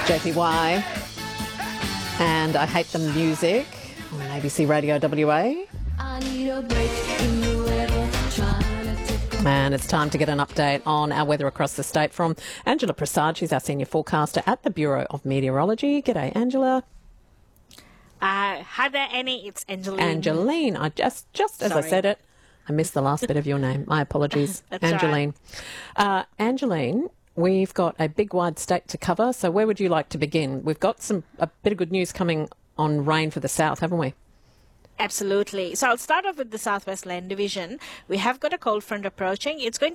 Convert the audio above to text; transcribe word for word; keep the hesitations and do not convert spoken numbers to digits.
J P Y. And I Hate the Music on A B C Radio W A. I need a break in the weather, trying to take a And it's time to get an update on our weather across the state from Angela Prasad. She's our senior forecaster at the Bureau of Meteorology. G'day, Angela. Uh, hi there, Annie. It's Angeline. Angeline. I just, just as I Sorry. said it, I missed the last bit of your name. My apologies. That's Angeline. Uh, Angeline, we've got a big, wide state to cover. So where would you like to begin? We've got some a bit of good news coming on rain for the south, haven't we? Absolutely. So I'll start off with the Southwest Land Division. We have got a cold front approaching. It's going